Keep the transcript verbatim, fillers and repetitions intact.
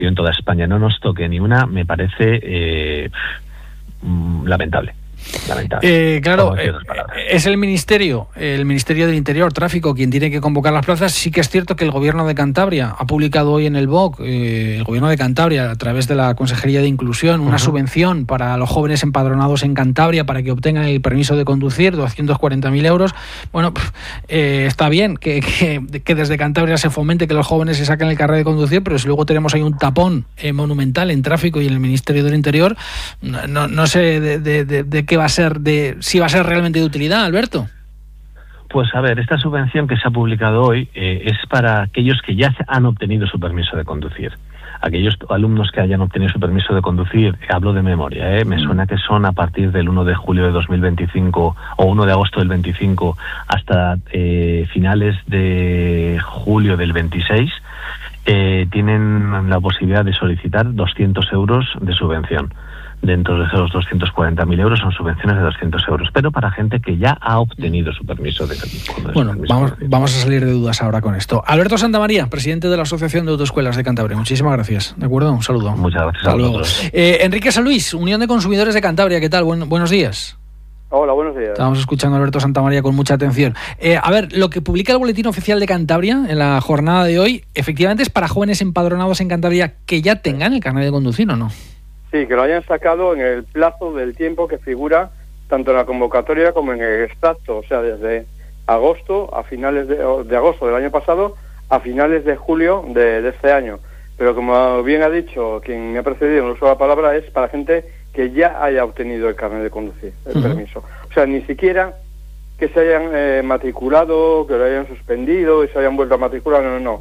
en toda España no nos toque ni una, me parece eh, lamentable. Eh, claro, eh, es el ministerio, el Ministerio del Interior, Tráfico, quien tiene que convocar las plazas. Sí que es cierto que el Gobierno de Cantabria ha publicado hoy en el B O C, eh, el Gobierno de Cantabria, a través de la Consejería de Inclusión, una uh-huh. subvención para los jóvenes empadronados en Cantabria para que obtengan el permiso de conducir, doscientos cuarenta mil euros. Bueno, eh, está bien que, que, que desde Cantabria se fomente que los jóvenes se saquen el carnet de conducir, pero si luego tenemos ahí un tapón eh, monumental en tráfico y en el Ministerio del Interior, no, no, no sé de, de, de, de qué va a ser, de si va a ser realmente de utilidad, Alberto. Pues a ver, esta subvención que se ha publicado hoy eh, es para aquellos que ya han obtenido su permiso de conducir. Aquellos alumnos que hayan obtenido su permiso de conducir, hablo de memoria, ¿eh? me suena que son a partir del uno de julio de dos mil veinticinco o uno de agosto del veinticinco hasta eh, finales de julio del veintiséis, eh, tienen la posibilidad de solicitar doscientos euros de subvención. Dentro de esos doscientos cuarenta mil euros son subvenciones de doscientos euros, pero para gente que ya ha obtenido su permiso de conducir. Bueno, vamos, vamos a salir de dudas ahora con esto. Alberto Santamaría, presidente de la Asociación de Autoescuelas de Cantabria. Muchísimas gracias. ¿De acuerdo? Un saludo. Muchas gracias. Hasta luego. Eh, Enrique San Luis, Unión de Consumidores de Cantabria. ¿Qué tal? Buen, buenos días. Hola, buenos días. Estábamos escuchando a Alberto Santamaría con mucha atención. Eh, a ver, lo que publica el Boletín Oficial de Cantabria en la jornada de hoy, efectivamente es para jóvenes empadronados en Cantabria que ya tengan el carnet de conducir, ¿o no? Sí, que lo hayan sacado en el plazo del tiempo que figura tanto en la convocatoria como en el extracto, o sea, desde agosto a finales de, de agosto del año pasado a finales de julio de, de este año. Pero como bien ha dicho quien me ha precedido en el uso de la palabra, es para gente que ya haya obtenido el carnet de conducir, el uh-huh. permiso. O sea, ni siquiera que se hayan eh, matriculado, que lo hayan suspendido y se hayan vuelto a matricular, no, no, no.